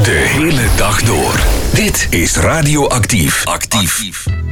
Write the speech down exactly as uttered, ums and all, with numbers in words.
De hele dag door. Dit is Radioactief. Actief.